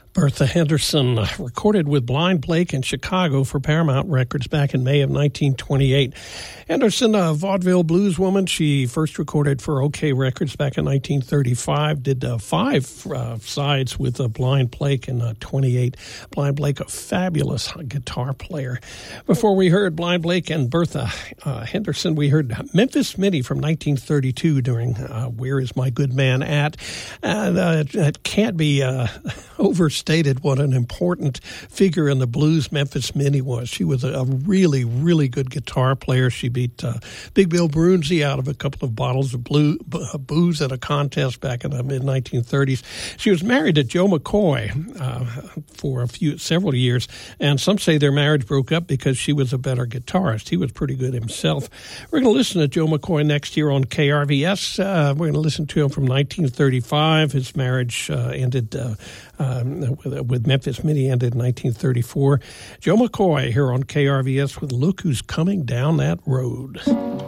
Bertha Henderson recorded with Blind Blake in Chicago for Paramount Records back in May of 1928. Henderson, a vaudeville blues woman, she first recorded for OK Records back in 1935, did 5 sides with Blind Blake in 28. Blind Blake, a fabulous guitar player. Before we heard Blind Blake and Bertha Henderson, we heard Memphis Minnie from 1932 during Where Is My Good Man At? And it can't be overstated what an important figure in the blues Memphis Minnie was. She was a really, really good guitar player. She beat Big Bill Brunzi out of a couple of bottles of booze at a contest back in the mid-1930s. She was married to Joe McCoy for several years, and some say their marriage broke up because she was a better guitarist. He was pretty good himself. We're going to listen to Joe McCoy next year on KRVS. We're going to listen to him from 1935. His marriage ended with Memphis Minnie ended in 1934. Joe McCoy here on KRVS with Look Who's Coming Down That Road.